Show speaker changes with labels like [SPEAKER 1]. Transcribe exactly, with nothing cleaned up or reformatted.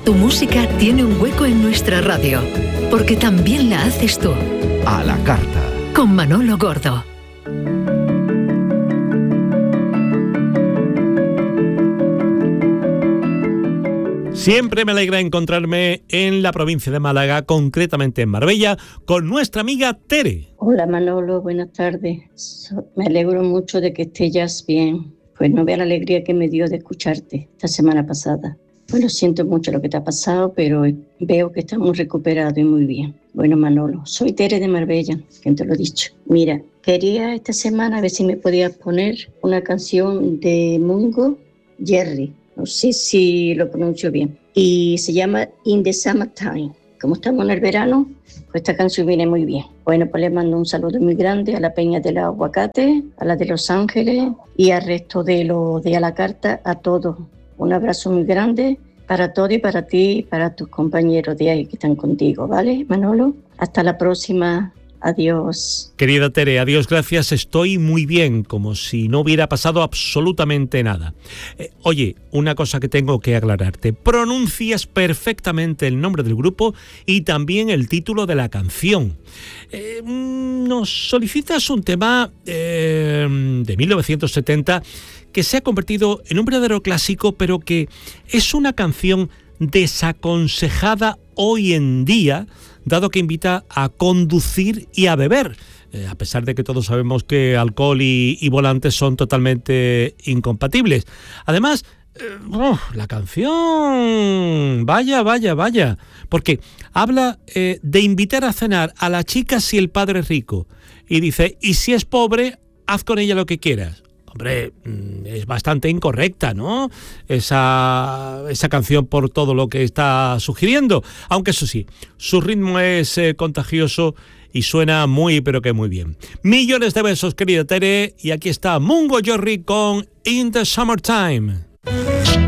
[SPEAKER 1] Tu música tiene un hueco en nuestra radio, porque también la haces tú.
[SPEAKER 2] A la carta.
[SPEAKER 1] Con Manolo Gordo.
[SPEAKER 3] Siempre me alegra encontrarme en la provincia de Málaga, concretamente en Marbella, con nuestra amiga Tere.
[SPEAKER 4] Hola Manolo, buenas tardes. Me alegro mucho de que estés ya bien. Pues no vea la alegría que me dio de escucharte esta semana pasada. Pues lo siento mucho lo que te ha pasado, pero veo que estás muy recuperado y muy bien. Bueno Manolo, soy Tere de Marbella, que te lo he dicho. Mira, quería esta semana a ver si me podías poner una canción de Mungo Jerry. No sé si lo pronuncio bien. Y se llama In the Summertime. Como estamos en el verano, pues esta canción viene muy bien. Bueno, pues les mando un saludo muy grande a la Peña del Aguacate, a la de Los Ángeles y al resto de los de A la Carta, a todos. Un abrazo muy grande para todos y para ti y para tus compañeros de ahí que están contigo, ¿vale, Manolo? Hasta la próxima. Adiós.
[SPEAKER 3] Querida Tere, adiós, gracias. Estoy muy bien, como si no hubiera pasado absolutamente nada. Eh, oye, una cosa que tengo que aclararte. Pronuncias perfectamente el nombre del grupo y también el título de la canción. Eh, nos solicitas un tema eh, de mil novecientos setenta que se ha convertido en un verdadero clásico, pero que es una canción desaconsejada hoy en día, dado que invita a conducir y a beber, eh, a pesar de que todos sabemos que alcohol y, y volantes son totalmente incompatibles. Además, eh, oh, la canción, vaya, vaya, vaya, porque habla eh, de invitar a cenar a la chica si el padre es rico, y dice, y si es pobre, haz con ella lo que quieras. Hombre, es bastante incorrecta, ¿no? Esa, esa canción por todo lo que está sugiriendo. Aunque eso sí, su ritmo es eh, contagioso y suena muy, pero que muy bien. Millones de besos, querida Tere. Y aquí está Mungo Jerry con In the Summertime.